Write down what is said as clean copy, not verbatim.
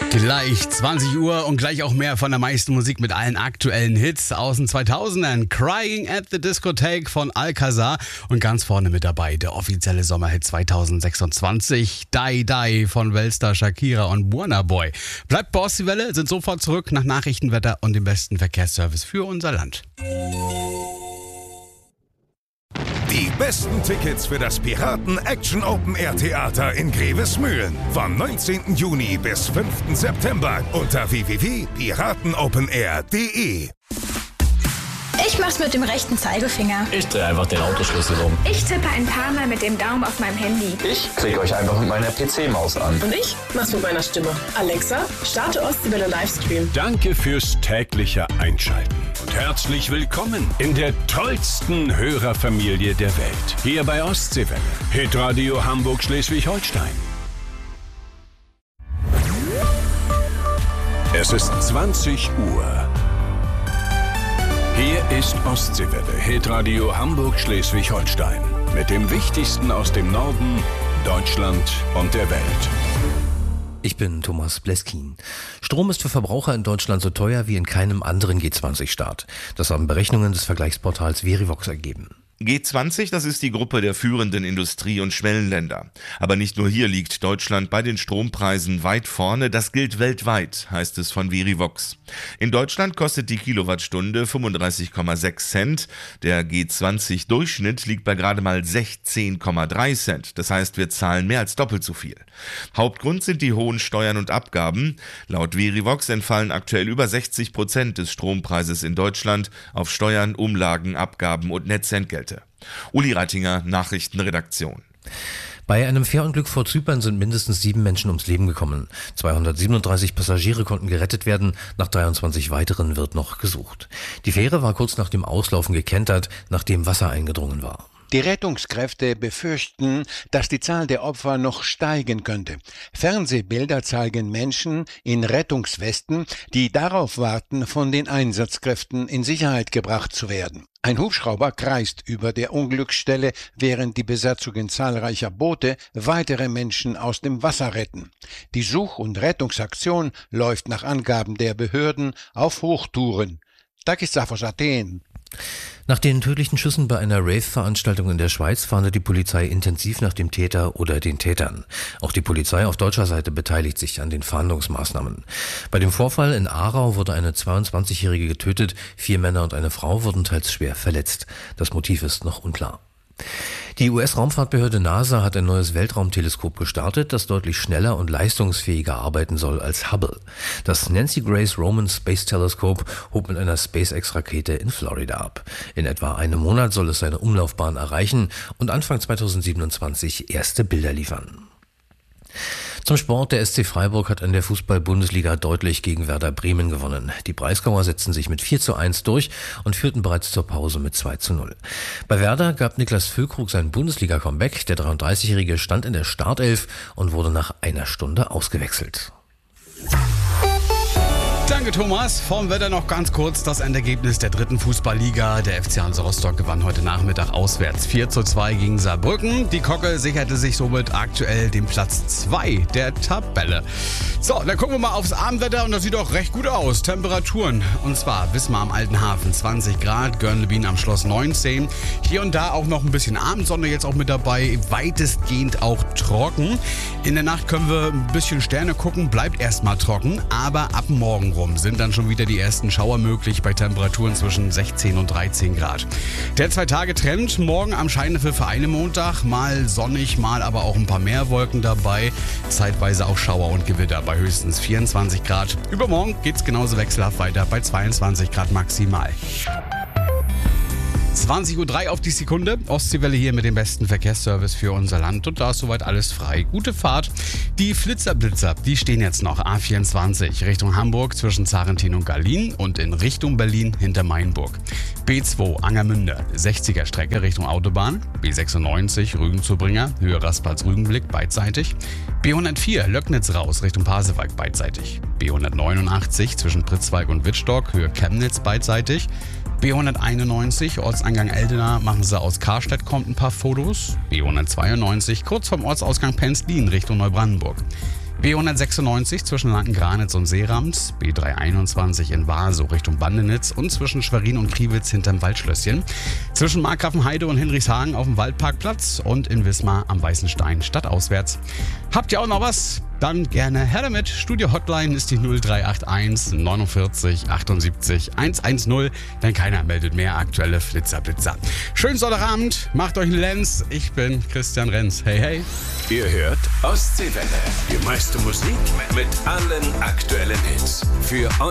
Gleich 20 Uhr und gleich auch mehr von der meisten Musik mit allen aktuellen Hits aus den 2000ern. Crying at the Discotheque von Alcazar und ganz vorne mit dabei der offizielle Sommerhit 2026, Die Die von Welstar, Shakira und Burna Boy. Bleibt bei uns die Welle, sind sofort zurück nach Nachrichtenwetter und dem besten Verkehrsservice für unser Land. Die besten Tickets für das Piraten Action Open Air Theater in Grevesmühlen vom 19. Juni bis 5. September unter www.piratenopenair.de. Ich mach's mit dem rechten Zeigefinger. Ich drehe einfach den Autoschlüssel um. Ich tippe ein paar Mal mit dem Daumen auf meinem Handy. Ich klicke euch einfach mit meiner PC-Maus an. Und ich mach's mit meiner Stimme. Alexa, starte Ostseewelle Livestream. Danke fürs tägliche Einschalten. Und herzlich willkommen in der tollsten Hörerfamilie der Welt. Hier bei Ostseewelle. Hitradio Hamburg-Schleswig-Holstein. Es ist 20 Uhr. Hier ist Ostseewelle, Hitradio Hamburg-Schleswig-Holstein. Mit dem Wichtigsten aus dem Norden, Deutschland und der Welt. Ich bin Thomas Bleskin. Strom ist für Verbraucher in Deutschland so teuer wie in keinem anderen G20-Staat. Das haben Berechnungen des Vergleichsportals Verivox ergeben. G20, das ist die Gruppe der führenden Industrie- und Schwellenländer. Aber nicht nur hier liegt Deutschland bei den Strompreisen weit vorne, das gilt weltweit, heißt es von Verivox. In Deutschland kostet die Kilowattstunde 35,6 Cent, der G20-Durchschnitt liegt bei gerade mal 16,3 Cent, das heißt, wir zahlen mehr als doppelt so viel. Hauptgrund sind die hohen Steuern und Abgaben. Laut Verivox entfallen aktuell über 60% des Strompreises in Deutschland auf Steuern, Umlagen, Abgaben und Netzentgelte. Uli Reitinger, Nachrichtenredaktion. Bei einem Fährunglück vor Zypern sind mindestens 7 Menschen ums Leben gekommen. 237 Passagiere konnten gerettet werden, nach 23 weiteren wird noch gesucht. Die Fähre war kurz nach dem Auslaufen gekentert, nachdem Wasser eingedrungen war. Die Rettungskräfte befürchten, dass die Zahl der Opfer noch steigen könnte. Fernsehbilder zeigen Menschen in Rettungswesten, die darauf warten, von den Einsatzkräften in Sicherheit gebracht zu werden. Ein Hubschrauber kreist über der Unglücksstelle, während die Besatzungen zahlreicher Boote weitere Menschen aus dem Wasser retten. Die Such- und Rettungsaktion läuft nach Angaben der Behörden auf Hochtouren. Takis Safos, Athen. Nach den tödlichen Schüssen bei einer Rave-Veranstaltung in der Schweiz fahndet die Polizei intensiv nach dem Täter oder den Tätern. Auch die Polizei auf deutscher Seite beteiligt sich an den Fahndungsmaßnahmen. Bei dem Vorfall in Aarau wurde eine 22-Jährige getötet, 4 Männer und eine Frau wurden teils schwer verletzt. Das Motiv ist noch unklar. Die US-Raumfahrtbehörde NASA hat ein neues Weltraumteleskop gestartet, das deutlich schneller und leistungsfähiger arbeiten soll als Hubble. Das Nancy Grace Roman Space Telescope hob mit einer SpaceX-Rakete in Florida ab. In etwa einem Monat soll es seine Umlaufbahn erreichen und Anfang 2027 erste Bilder liefern. Zum Sport, der SC Freiburg hat in der Fußball-Bundesliga deutlich gegen Werder Bremen gewonnen. Die Breisgauer setzten sich mit 4:1 durch und führten bereits zur Pause mit 2:0. Bei Werder gab Niklas Füllkrug sein Bundesliga-Comeback. Der 33-Jährige stand in der Startelf und wurde nach einer Stunde ausgewechselt. Danke Thomas. Vom Wetter noch ganz kurz das Endergebnis der 3. Fußballliga. Der FC Hansa Rostock gewann heute Nachmittag auswärts 4:2 gegen Saarbrücken. Die Kocke sicherte sich somit aktuell den Platz 2 der Tabelle. So, dann gucken wir mal aufs Abendwetter und das sieht doch recht gut aus. Temperaturen, und zwar Wismar am Alten Hafen 20 Grad, Görnlebin am Schloss 19. Hier und da auch noch ein bisschen Abendsonne jetzt auch mit dabei, weitestgehend auch trocken. In der Nacht können wir ein bisschen Sterne gucken, bleibt erstmal trocken, aber ab morgen rum sind dann schon wieder die ersten Schauer möglich bei Temperaturen zwischen 16 und 13 Grad. Der 2-Tage-Trend, morgen am Scheinefel für einen Montag, mal sonnig, mal aber auch ein paar mehr Wolken dabei, zeitweise auch Schauer und Gewitter bei höchstens 24 Grad. Übermorgen geht's genauso wechselhaft weiter bei 22 Grad maximal. 20:03 Uhr auf die Sekunde. Ostseewelle hier mit dem besten Verkehrsservice für unser Land. Und da ist soweit alles frei. Gute Fahrt. Die Flitzer-Blitzer, die stehen jetzt noch. A24 Richtung Hamburg zwischen Zarentin und Gallien und in Richtung Berlin hinter Mainburg. B2 Angermünde, 60er Strecke Richtung Autobahn. B96 Rügen-Zurbringer, Höhe Raspals-Rügenblick beidseitig. B104 Löcknitz raus Richtung Pasewalk beidseitig. B189 zwischen Pritzwalk und Wittstock, Höhe Chemnitz beidseitig. B191 Ortseingang Eldena machen sie aus Karstedt, kommt ein paar Fotos. B192 kurz vom Ortsausgang Penzlin Richtung Neubrandenburg. B196 zwischen Lanken-Granitz und Seerams, B321 in Waso Richtung Bandenitz und zwischen Schwerin und Kriwitz hinterm Waldschlösschen, zwischen Markgrafenheide und Henrichshagen auf dem Waldparkplatz und in Wismar am Weißen Stein stadtauswärts. Habt ihr auch noch was? Dann gerne her damit. Studio-Hotline ist die 0381 49 78 110, denn keiner meldet mehr aktuelle Flitzer-Blitzer. Schönen Sonntagabend, macht euch einen Lenz. Ich bin Christian Renz. Hey, hey. Ihr hört Ostseewelle. Die meiste Musik mit allen aktuellen Hits. Für